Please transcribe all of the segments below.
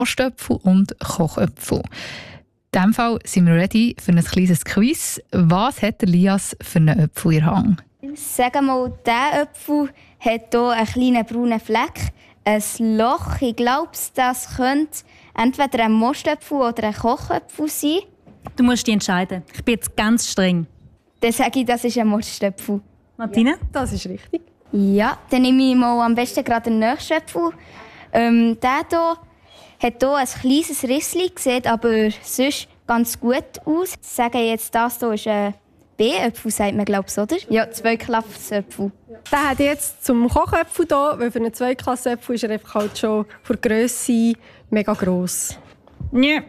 Rostöpfel und Kochöpfel. In diesem Fall sind wir ready für ein kleines Quiz. Was hat Elias für einen Apfel in der Hand? Sag mal, dieser Apfel hat hier einen kleinen braunen Fleck, ein Loch. Ich glaube, das könnte entweder ein Mostöpfel oder ein Kochöpfel sein. Du musst dich entscheiden. Ich bin jetzt ganz streng. Dann sage ich, das ist ein Mostöpfel. Martina? Das ist richtig. Ja, dann nehme ich mal am besten gerade den nächsten Apfel. Der hier hat hier ein kleines Rissli, sieht aber sonst ganz gut aus. Ich sage jetzt, das hier ist ein B-Apfel, sagt man, glaube ich, oder? Ja, Zweiklassenäpfel. Der hat jetzt zum Kochöpfel hier, weil für einen Zweiklassenäpfel ist er einfach halt schon von der Grösse mega gross. Nö.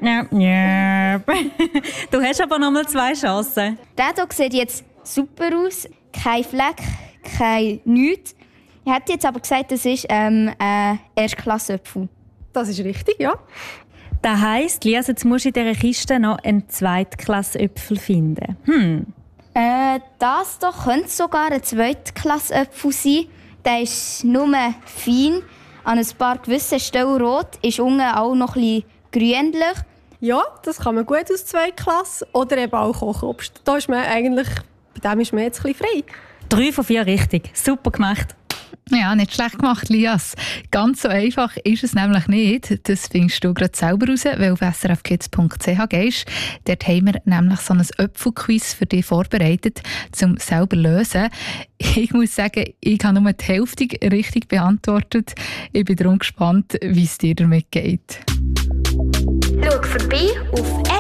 Du hast aber noch mal 2 Chancen. Der hier sieht jetzt super aus. Kein Fleck, kein nichts. Ich hätte jetzt aber gesagt, das ist ein Erstklassenäpfel. Das ist richtig, ja. Das heisst, Lias, jetzt musst du in dieser Kiste noch einen Zweitklassenäpfel finden. Das hier könnte sogar ein Zweitklassenäpfel sein. Der ist nur fein, an ein paar gewissen Stellen rot, ist unten auch noch ein bisschen grünlich. Ja, das kann man gut aus Zweiklasse oder eben auch Kochobst. Da ist man eigentlich, bei dem ist man jetzt ein bisschen frei. 3 von 4 richtig. Super gemacht. Ja, nicht schlecht gemacht, Lias. Ganz so einfach ist es nämlich nicht. Das findest du gerade selber raus, weil du auf srfkids.ch gehst. Dort haben wir nämlich so ein Äpfelquiz für dich vorbereitet, um selber zu lösen. Ich muss sagen, ich habe nur die Hälfte richtig beantwortet. Ich bin darum gespannt, wie es dir damit geht. Schau vorbei auf